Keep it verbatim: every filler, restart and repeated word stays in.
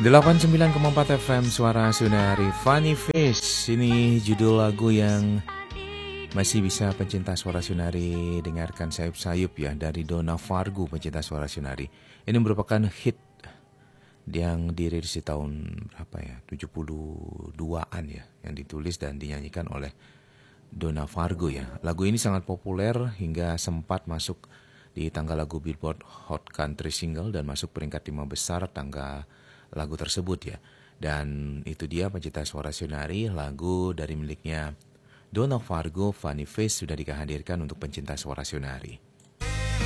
delapan puluh sembilan koma empat F M Suara Sunari, Funny Face. Ini judul lagu yang masih bisa pencinta Suara Sunari dengarkan sayup-sayup ya, dari Donna Fargo, pencinta Suara Sunari. Ini merupakan hit yang dirilis di tahun berapa ya, tujuh puluh dua-an ya, yang ditulis dan dinyanyikan oleh Donna Fargo ya. Lagu ini sangat populer hingga sempat masuk di tangga lagu Billboard Hot Country Single dan masuk peringkat lima besar tangga lagu tersebut ya. Dan itu dia pencinta Suara Sunari, lagu dari miliknya Donna Fargo, Funny Face, sudah dihadirkan untuk pencinta Suara Sunari.